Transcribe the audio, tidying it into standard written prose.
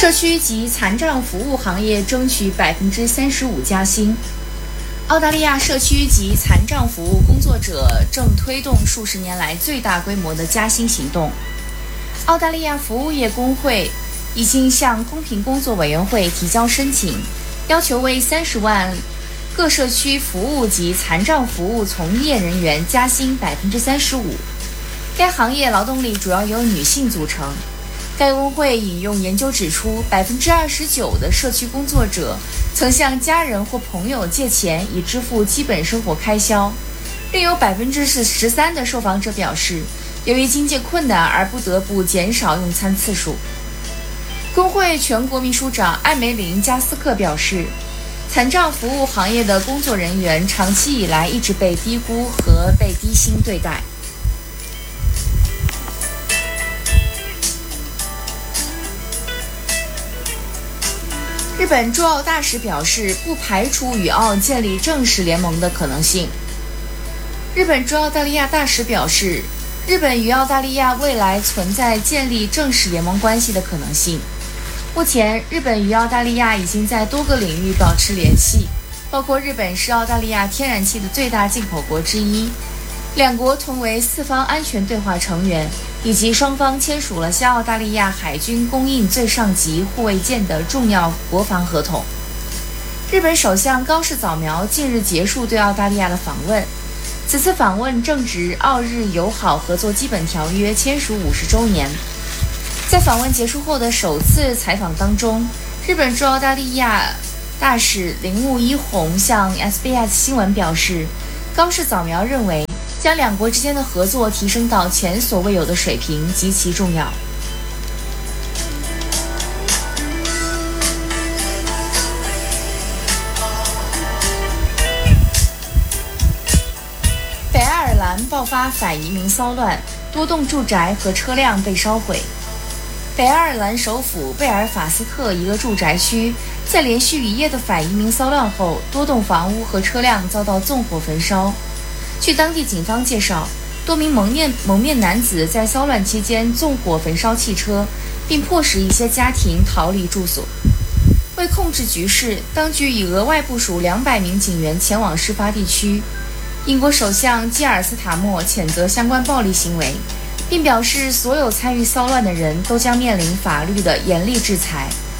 社区及残障服务行业争取35%加薪。澳大利亚社区及残障服务工作者正推动数十年来最大规模的加薪行动。澳大利亚服务业工会已经向公平工作委员会提交申请，要求为30万各社区服务及残障服务从业人员加薪35%。该行业劳动力主要由女性组成。该工会引用研究指出，29%的社区工作者曾向家人或朋友借钱以支付基本生活开销，另有13%的受访者表示，由于经济困难而不得不减少用餐次数。工会全国秘书长艾梅琳·加斯克表示，残障服务行业的工作人员长期以来一直被低估和被低薪对待。日本驻澳大使表示，不排除与澳建立正式联盟的可能性。日本驻澳大利亚大使表示，日本与澳大利亚未来存在建立正式联盟关系的可能性。目前，日本与澳大利亚已经在多个领域保持联系，包括日本是澳大利亚天然气的最大进口国之一，两国同为四方安全对话成员，以及双方签署了向澳大利亚海军供应最上级护卫舰的重要国防合同。日本首相高市早苗近日结束对澳大利亚的访问，此次访问正值澳日友好合作基本条约签署50周年。在访问结束后的首次采访当中，日本驻澳大利亚大使铃木一弘向 SBS 新闻表示，高市早苗认为将两国之间的合作提升到前所未有的水平极其重要。北爱尔兰爆发反移民骚乱，多栋住宅和车辆被烧毁。北爱尔兰首府贝尔法斯特一个住宅区在连续1夜的反移民骚乱后，多栋房屋和车辆遭到纵火焚烧。据当地警方介绍，多名蒙面男子在骚乱期间纵火焚烧汽车，并迫使一些家庭逃离住所。为控制局势，当局已额外部署200名警员前往事发地区。英国首相基尔斯塔默谴责相关暴力行为，并表示所有参与骚乱的人都将面临法律的严厉制裁。